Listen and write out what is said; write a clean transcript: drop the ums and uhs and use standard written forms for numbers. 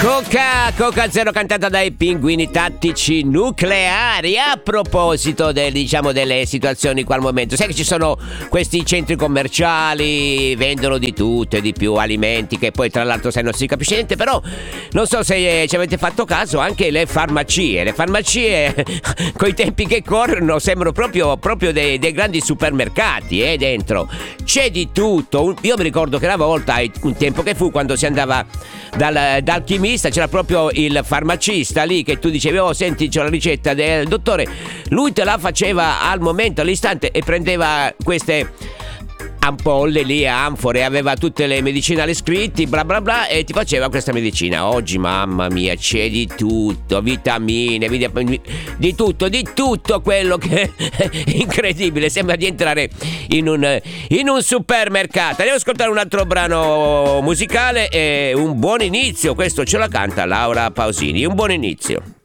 Coca Zero cantata dai Pinguini Tattici Nucleari. A proposito delle situazioni qua al momento, sai che ci sono questi centri commerciali, vendono di tutto e di più, alimenti che poi tra l'altro sai non si capisce niente, però non so se ci avete fatto caso, anche le farmacie coi tempi che corrono sembrano proprio dei grandi supermercati, dentro c'è di tutto. Io mi ricordo che una volta, un tempo che fu, quando si andava dal chimista, c'era proprio il farmacista lì che tu dicevi: oh, senti, c'ho la ricetta del dottore, lui te la faceva al momento, all'istante, e prendeva queste ampolle lì, anfore, aveva tutte le medicinali scritti, bla bla bla, e ti faceva questa medicina. Oggi, mamma mia, c'è di tutto, vitamine, di tutto quello che è incredibile, sembra di entrare in un supermercato. Andiamo ad ascoltare un altro brano musicale, e un buon inizio, questo ce la canta Laura Pausini, un buon inizio.